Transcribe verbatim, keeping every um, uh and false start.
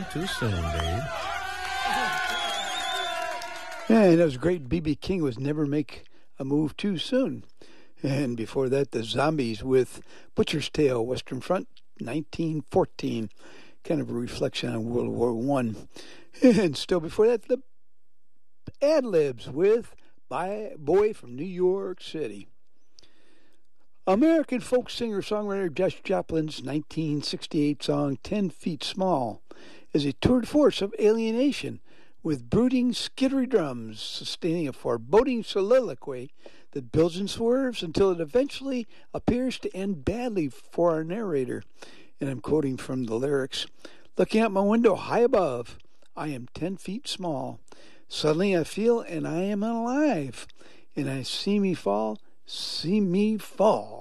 one too soon, babe. Yeah, and it was great. B B King was Never Make a Move Too Soon. And before that, the Zombies with Butcher's Tale, Western Front, nineteen fourteen. Kind of a reflection on World War One. And still before that, the Ad-Libs with Boy from New York City. American folk singer-songwriter Josh Joplin's nineteen sixty-eight song, Ten Feet Small, is a tour de force of alienation, with brooding, skittery drums sustaining a foreboding soliloquy that builds and swerves until it eventually appears to end badly for our narrator. And I'm quoting from the lyrics, "Looking out my window high above, I am ten feet small. Suddenly I feel and I am alive, and I see me fall, see me fall."